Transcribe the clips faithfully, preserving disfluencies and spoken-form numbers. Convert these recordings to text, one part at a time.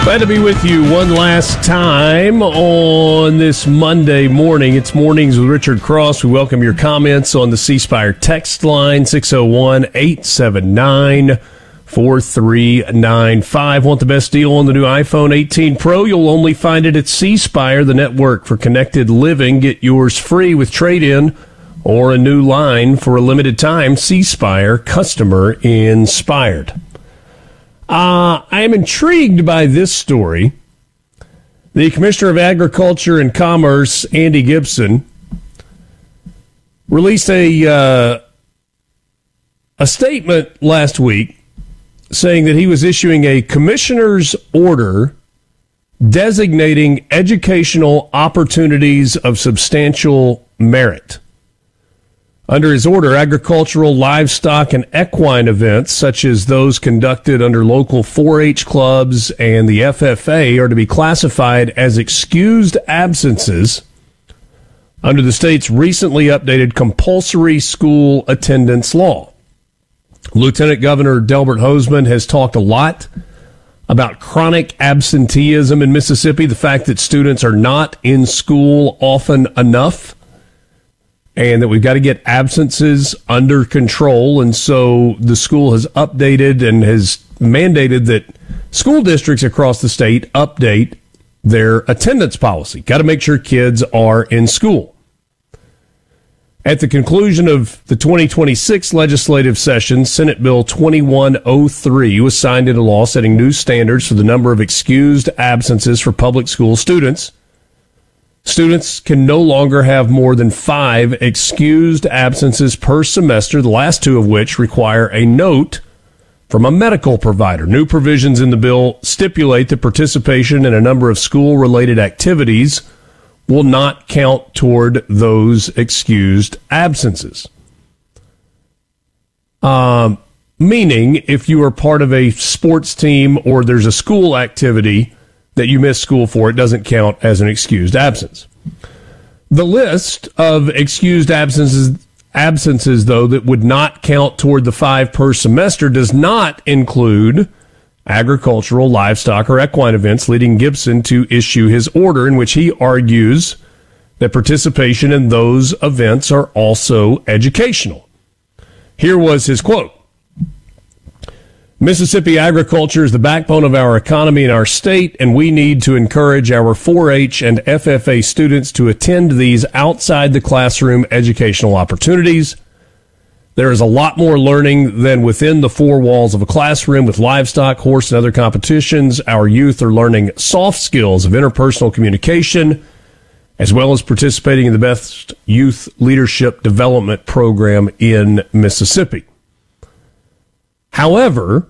Glad to be with you one last time on this Monday morning. It's Mornings with Richard Cross. We welcome your comments on the C Spire text line, six oh one, eight seven nine, four three nine five. Want the best deal on the new iPhone eighteen Pro? You'll only find it at C Spire, the network for connected living. Get yours free with trade-in or a new line for a limited time. C Spire, customer inspired. Uh, I am intrigued by this story. The Commissioner of Agriculture and Commerce, Andy Gibson, released a uh, a statement last week saying that he was issuing a commissioner's order designating educational opportunities of substantial merit. Under his order, agricultural, livestock, and equine events, such as those conducted under local four H clubs and the F F A, are to be classified as excused absences under the state's recently updated compulsory school attendance law. Lieutenant Governor Delbert Hosemann has talked a lot about chronic absenteeism in Mississippi, the fact that students are not in school often enough, and that we've got to get absences under control. And so the school has updated and has mandated that school districts across the state update their attendance policy. Got to make sure kids are in school. At the conclusion of the twenty twenty-six legislative session, Senate Bill twenty-one oh three was signed into law, setting new standards for the number of excused absences for public school students. Students can no longer have more than five excused absences per semester, the last two of which require a note from a medical provider. New provisions in the bill stipulate that participation in a number of school-related activities will not count toward those excused absences. Um, meaning, if you are part of a sports team or there's a school activity that you miss school for, it doesn't count as an excused absence. The list of excused absences, absences, though, that would not count toward the five per semester does not include agricultural, livestock, or equine events, leading Gibson to issue his order in which he argues that participation in those events are also educational. Here was his quote. Mississippi agriculture is the backbone of our economy in our state, and we need to encourage our four H and F F A students to attend these outside the classroom educational opportunities. There is a lot more learning than within the four walls of a classroom with livestock, horse, and other competitions. Our youth are learning soft skills of interpersonal communication, as well as participating in the best youth leadership development program in Mississippi. However,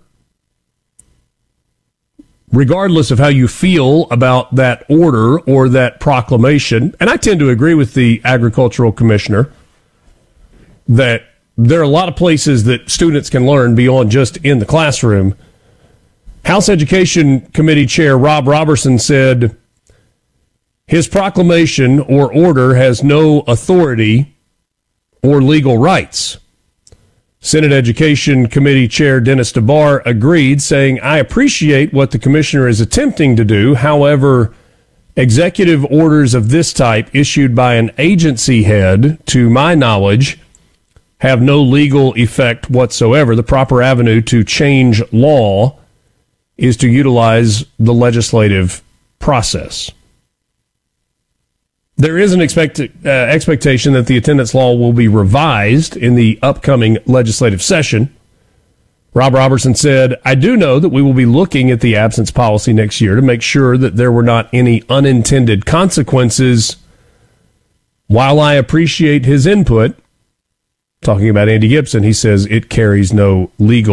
regardless of how you feel about that order or that proclamation, and I tend to agree with the agricultural commissioner that there are a lot of places that students can learn beyond just in the classroom. House Education Committee Chair Rob Robertson said his proclamation or order has no authority or legal rights. Senate Education Committee Chair Dennis DeBar agreed, saying, I appreciate what the commissioner is attempting to do. However, executive orders of this type issued by an agency head, to my knowledge, have no legal effect whatsoever. The proper avenue to change law is to utilize the legislative process. There is an expect, uh, expectation that the attendance law will be revised in the upcoming legislative session. Rob Robertson said, I do know that we will be looking at the absence policy next year to make sure that there were not any unintended consequences. While I appreciate his input, talking about Andy Gibson, he says it carries no legal